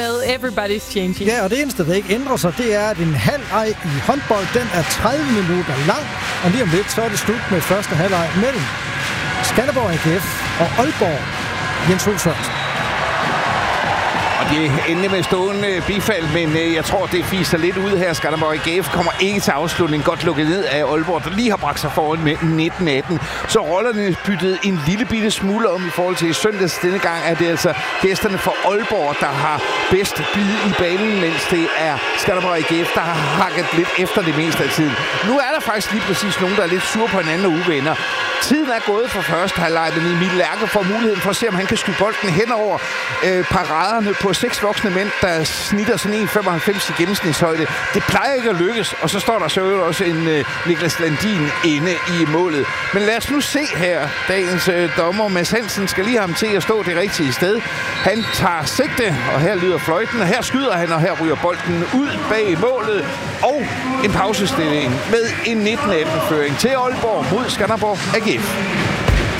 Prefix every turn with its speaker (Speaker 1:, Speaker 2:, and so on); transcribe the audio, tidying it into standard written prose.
Speaker 1: Well, everybody's changing.
Speaker 2: Ja, og det eneste, der ikke ændrer sig, det er, at en halvleg i håndbold, den er 30 minutter lang, og lige om lidt, så er det slut med første halvleg mellem Skanderborg AGF og Aalborg. Jens Olsson.
Speaker 3: Og det er endelig med stående bifald, men jeg tror, det fiser lidt ud her. Skanderborg AGF kommer ikke til afslutning. Godt lukket ned af Aalborg, der lige har bragt sig foran med 19-18. Så rollerne byttede en lille bitte smule om i forhold til søndags. Denne gang er det altså gæsterne fra Aalborg, der har bedst bid i banen, mens det er Skanderborg AGF, der har hakket lidt efter det meste af tiden. Nu er der faktisk lige præcis nogen, der er lidt sure på hinanden og uvenner. Tiden er gået for første halvleg, men Emil Lærke får muligheden for at se, om han kan skyde bolden hen over paraderne på 6 voksne mænd, der snitter sådan 1,95 i gennemsnitshøjde. Det plejer ikke at lykkes, og så står der så også en Niklas Landin inde i målet. Men lad os nu se her. Dagens dommer Mads Hansen skal lige have ham til at stå det rigtige sted. Han tager sigte, og her lyder fløjten, og her skyder han, og her ryger bolden ud bag målet. Og en pausestilling med en 19-18-føring til Aalborg mod Skanderborg AGF.